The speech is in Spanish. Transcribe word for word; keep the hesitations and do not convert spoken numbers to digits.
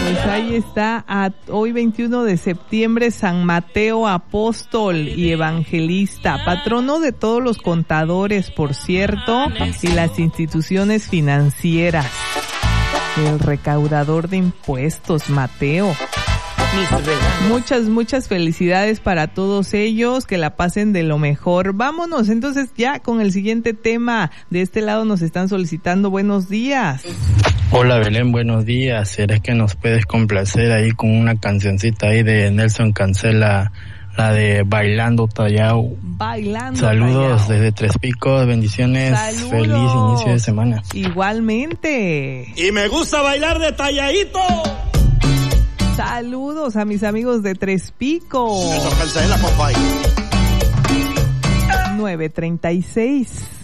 Pues ahí está, a, hoy veintiuno de septiembre, San Mateo Apóstol y Evangelista, patrono de todos los contadores, por cierto, y las instituciones financieras. El recaudador de impuestos, Mateo. Muchas, muchas felicidades para todos ellos, que la pasen de lo mejor. Vámonos entonces ya con el siguiente tema. De este lado nos están solicitando buenos días. Hola Belén, buenos días. ¿Será que nos puedes complacer ahí con una cancioncita ahí de Nelson Cancela, la de Bailando Tallao? Bailando Saludos Tallao. Desde Tres Picos, bendiciones. Saludos. Feliz inicio de semana. Igualmente. Y me gusta bailar de talladito. Saludos a mis amigos de Tres Picos. Nelson Cancela, compadre. nueve treinta y seis.